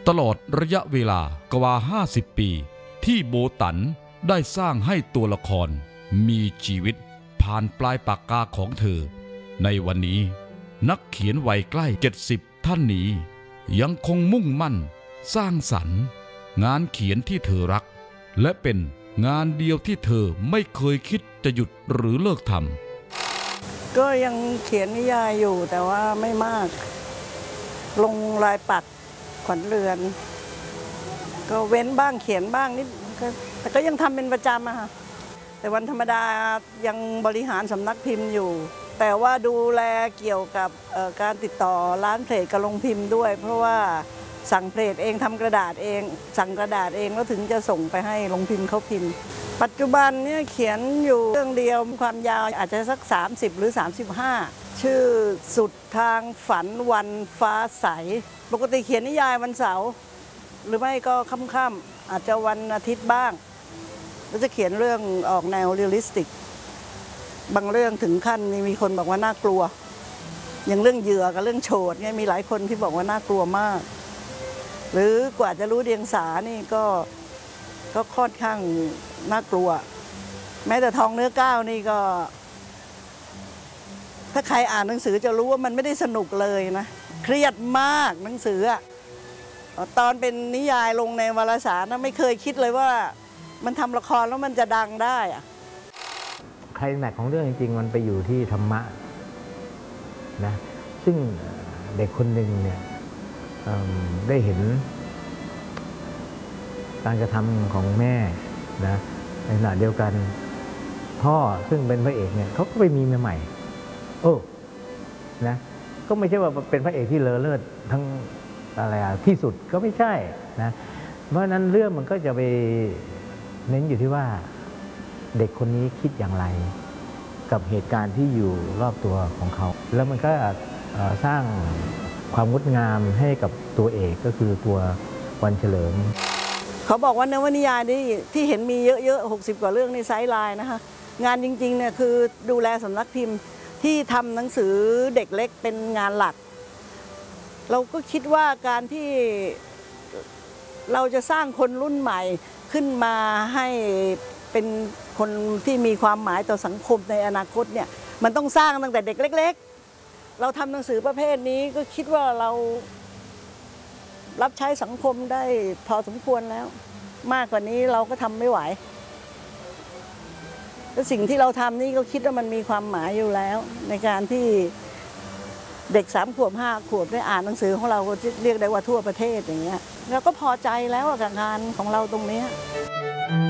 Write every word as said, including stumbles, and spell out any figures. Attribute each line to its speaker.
Speaker 1: ตลอดระยะเวลากว่าห้าสิบปีที่โบตันได้สร้างให้ตัวละครมีชีวิตผ่านปลายปากกาของเธอในวันนี้นักเขียนวัยใกล้เจ็ดสิบท่านนี้ยังคงมุ่งมั่นสร้างสรรค์งานเขียนที่เธอรักและเป็นงานเดียวที่เธอไม่เคยคิดจะหยุดหรือเลิกท
Speaker 2: ำก็ยังเขียนนิยายอยู่แต่ว่าไม่มากลงลายปักขวัญเรือนก็เว้นบ้างเขียนบ้างนิดแต่ก็ยังทำเป็นประจำอะค่ะแต่วันธรรมดายังบริหารสำนักพิมพ์อยู่แต่ว่าดูแลเกี่ยวกับการติดต่อร้านเพลทกับโรงพิมพ์ด้วยเพราะว่าสั่งเพลทเองทำกระดาษเองสั่งกระดาษเองแล้วถึงจะส่งไปให้โรงพิมพ์เขาพิมพ์ปัจจุบันเนี่ยเขียนอยู่เรื่องเดียวความยาวอาจจะสักสามสิบหรือสามสิบห้าชื่อสุดทางฝันวันฟ้าใสปกติเขียนนิยายวันเสาร์หรือไม่ก็ค่ำๆอาจจะวันอาทิตย์บ้างแล้วจะเขียนเรื่องออกแนวเรียลลิสติกบางเรื่องถึงขั้นมีคนบอกว่าน่ากลัวอย่างเรื่องเหยื่อกับเรื่องโฉดเนี่ยมีหลายคนที่บอกว่าน่ากลัวมากหรือกว่าจะรู้เดียงสานี่ก็ก็ค่อนข้างน่ากลัวแม้แต่ทองเนื้อก้าวนี่ก็ถ้าใครอ่านหนังสือจะรู้ว่ามันไม่ได้สนุกเลยนะเครียดมากหนังสืออะตอนเป็นนิยายลงในวารสารนะไม่เคยคิดเลยว่ามันทำละครแล้วมันจะดังได้อะ
Speaker 3: ไคลแม็กซ์ของเรื่องจริงๆมันไปอยู่ที่ธรรมะนะซึ่งเด็กคนหนึ่งเนี่ยได้เห็นการกระทำของแม่นะในขณะเดียวกันพ่อซึ่งเป็นพระเอกเนี่ยเขาก็ไปมีเมียใหม่โอ้นะก็ไม่ใช่ว่าเป็นพระเอกที่เลอเลิศทั้งอะไรที่สุดก็ไม่ใช่นะเพราะนั้นเรื่องมันก็จะไปเน้นอยู่ที่ว่าเด็กคนนี้คิดอย่างไรกับเหตุการณ์ที่อยู่รอบตัวของเขาแล้วมันก็สร้างความงดงามให้กับตัวเอกก็คือตัววันเฉลิม
Speaker 2: เขาบอกว่านวนิยายที่ที่เห็นมีเยอะๆหกสิบกว่าเรื่องในไซด์ไลน์นะคะงานจริงๆเนี่ยคือดูแลสำนักพิมพ์ที่ทำหนังสือเด็กเล็กเป็นงานหลักเราก็คิดว่าการที่เราจะสร้างคนรุ่นใหม่ขึ้นมาให้เป็นคนที่มีความหมายต่อสังคมในอนาคตเนี่ยมันต้องสร้างตั้งแต่เด็กเล็กๆเราทำหนังสือประเภทนี้ก็คิดว่าเรารับใช้สังคมได้พอสมควรแล้วมากกว่านี้เราก็ทำไม่ไหวและสิ่งที่เราทำนี่ก็คิดว่ามันมีความหมายอยู่แล้วในการที่เด็กสามขวบห้าขวบได้อ่านหนังสือของเราก็เรียกได้ว่าทั่วประเทศอย่างเงี้ยเราก็พอใจแล้วกับงานของเราตรงนี้